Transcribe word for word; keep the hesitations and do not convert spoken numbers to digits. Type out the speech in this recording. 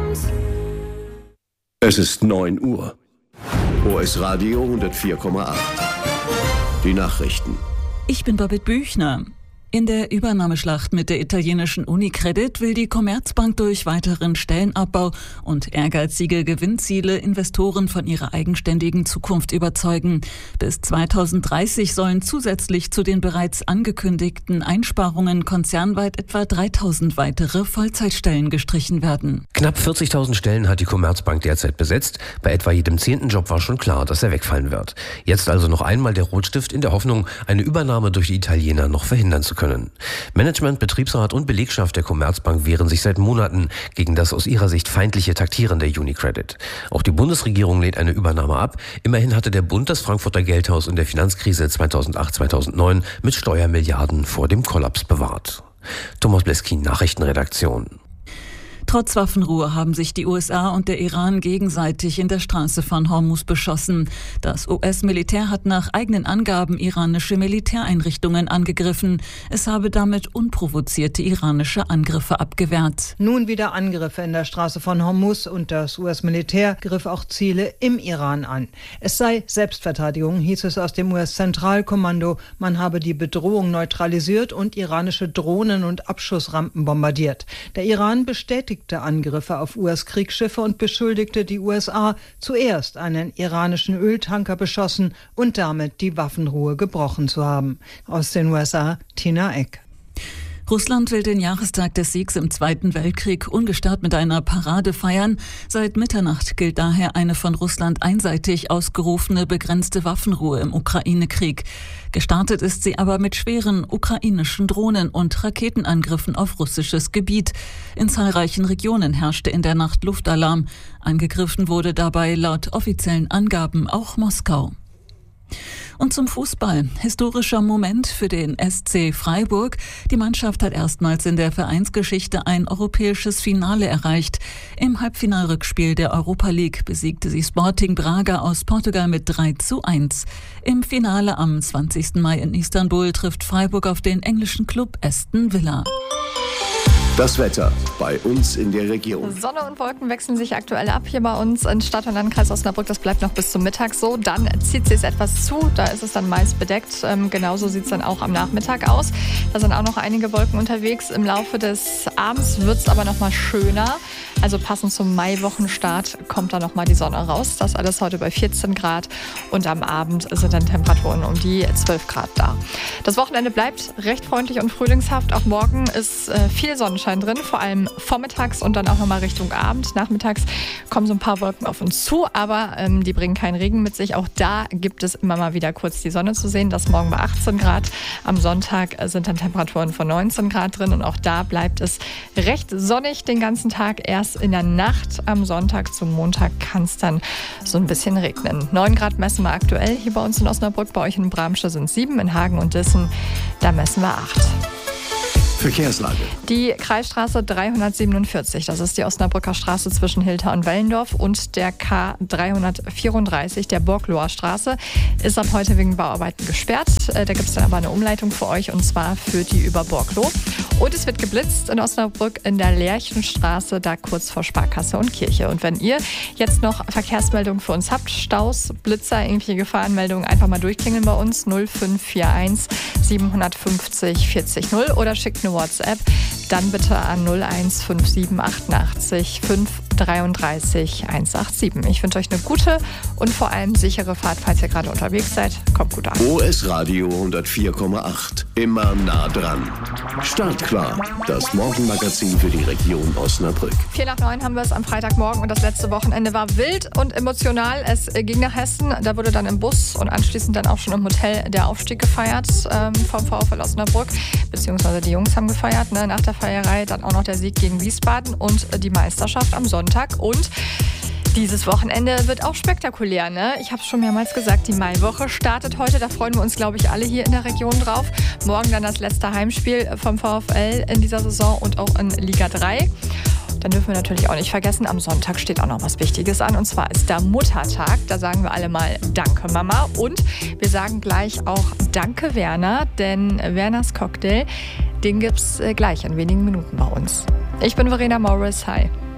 Es ist neun Uhr. O S Radio hundertvier Komma acht. Die Nachrichten. Ich bin Babette Büchner. In der Übernahmeschlacht mit der italienischen Unicredit will die Commerzbank durch weiteren Stellenabbau und ehrgeizige Gewinnziele Investoren von ihrer eigenständigen Zukunft überzeugen. Bis zweitausenddreißig sollen zusätzlich zu den bereits angekündigten Einsparungen konzernweit etwa dreitausend weitere Vollzeitstellen gestrichen werden. Knapp vierzigtausend Stellen hat die Commerzbank derzeit besetzt. Bei etwa jedem zehnten Job war schon klar, dass er wegfallen wird. Jetzt also noch einmal der Rotstift in der Hoffnung, eine Übernahme durch die Italiener noch verhindern zu können. können. Management, Betriebsrat und Belegschaft der Commerzbank wehren sich seit Monaten gegen das aus ihrer Sicht feindliche Taktieren der Unicredit. Auch die Bundesregierung lehnt eine Übernahme ab. Immerhin hatte der Bund das Frankfurter Geldhaus in der Finanzkrise zweitausendacht zweitausendneun mit Steuermilliarden vor dem Kollaps bewahrt. Thomas Bleskin, Nachrichtenredaktion. Trotz Waffenruhe haben sich die U S A und der Iran gegenseitig in der Straße von Hormuz beschossen. Das U S-Militär hat nach eigenen Angaben iranische Militäreinrichtungen angegriffen. Es habe damit unprovozierte iranische Angriffe abgewehrt. Nun wieder Angriffe in der Straße von Hormuz und das U S-Militär griff auch Ziele im Iran an. Es sei Selbstverteidigung, hieß es aus dem U S-Zentralkommando. Man habe die Bedrohung neutralisiert und iranische Drohnen und Abschussrampen bombardiert. Der Iran bestätigt Angriffe auf U S-Kriegsschiffe und beschuldigte die U S A, zuerst einen iranischen Öltanker beschossen und damit die Waffenruhe gebrochen zu haben. Aus den U S A, Tina Eck. Russland will den Jahrestag des Siegs im Zweiten Weltkrieg ungestört mit einer Parade feiern. Seit Mitternacht gilt daher eine von Russland einseitig ausgerufene begrenzte Waffenruhe im Ukraine-Krieg. Gestartet ist sie aber mit schweren ukrainischen Drohnen und Raketenangriffen auf russisches Gebiet. In zahlreichen Regionen herrschte in der Nacht Luftalarm. Angegriffen wurde dabei laut offiziellen Angaben auch Moskau. Und zum Fußball. Historischer Moment für den S C Freiburg. Die Mannschaft hat erstmals in der Vereinsgeschichte ein europäisches Finale erreicht. Im Halbfinalrückspiel der Europa League besiegte sie Sporting Braga aus Portugal mit drei zu eins. Im Finale am zwanzigsten Mai in Istanbul trifft Freiburg auf den englischen Club Aston Villa. Das Wetter bei uns in der Region. Sonne und Wolken wechseln sich aktuell ab hier bei uns in Stadt- und Landkreis Osnabrück. Das bleibt noch bis zum Mittag so. Dann zieht es etwas zu. Da ist es dann meist bedeckt. Ähm, genauso sieht es dann auch am Nachmittag aus. Da sind auch noch einige Wolken unterwegs. Im Laufe des Abends wird es aber noch mal schöner. Also passend zum Maiwochenstart kommt da noch mal die Sonne raus. Das alles heute bei vierzehn Grad. Und am Abend sind dann Temperaturen um die zwölf Grad da. Das Wochenende bleibt recht freundlich und frühlingshaft. Auch morgen ist äh, viel Sonnenschein drin, vor allem vormittags und dann auch nochmal Richtung Abend. Nachmittags kommen so ein paar Wolken auf uns zu, aber ähm, die bringen keinen Regen mit sich. Auch da gibt es immer mal wieder kurz die Sonne zu sehen. Das morgen bei achtzehn Grad. Am Sonntag sind dann Temperaturen von neunzehn Grad drin und auch da bleibt es recht sonnig den ganzen Tag. Erst in der Nacht am Sonntag zum Montag kann es dann so ein bisschen regnen. neun Grad messen wir aktuell hier bei uns in Osnabrück. Bei euch in Bramsche sind sieben, in Hagen und Dissen, da messen wir acht. Verkehrslage. Die Kreisstraße dreihundertsiebenundvierzig, das ist die Osnabrücker Straße zwischen Hilter und Wellendorf, und der K dreihundertvierunddreißig, der Borgloher Straße, ist ab heute wegen Bauarbeiten gesperrt. Da gibt es dann aber eine Umleitung für euch, und zwar führt die über Borgloh. Und es wird geblitzt in Osnabrück in der Lerchenstraße, da kurz vor Sparkasse und Kirche. Und wenn ihr jetzt noch Verkehrsmeldungen für uns habt, Staus, Blitzer, irgendwelche Gefahrenmeldungen, einfach mal durchklingeln bei uns null fünf vier eins siebenhundertfünfzig vierzig null oder schickt eine WhatsApp, dann bitte an null eins fünf sieben achtundachtzig fünf dreiunddreißig hundertsiebenundachtzig. Ich wünsche euch eine gute und vor allem sichere Fahrt, falls ihr gerade unterwegs seid. Kommt gut an. O S Radio hundertvier Komma acht. Immer nah dran. Startklar. Das Morgenmagazin für die Region Osnabrück. vier nach neun haben wir es am Freitagmorgen, und das letzte Wochenende war wild und emotional. Es ging nach Hessen. Da wurde dann im Bus und anschließend dann auch schon im Hotel der Aufstieg gefeiert ähm, vom VfL Osnabrück. Beziehungsweise die Jungs haben gefeiert. Ne? Nach der Feierei dann auch noch der Sieg gegen Wiesbaden und die Meisterschaft am Sonntag. Und dieses Wochenende wird auch spektakulär, ne? Ich habe es schon mehrmals gesagt, die Maiwoche startet heute. Da freuen wir uns, glaube ich, alle hier in der Region drauf. Morgen dann das letzte Heimspiel vom VfL in dieser Saison und auch in Liga drei. Dann dürfen wir natürlich auch nicht vergessen, am Sonntag steht auch noch was Wichtiges an. Und zwar ist der Muttertag. Da sagen wir alle mal Danke, Mama. Und wir sagen gleich auch Danke, Werner. Denn Werners Cocktail, den gibt es gleich in wenigen Minuten bei uns. Ich bin Verena Morris. Hi.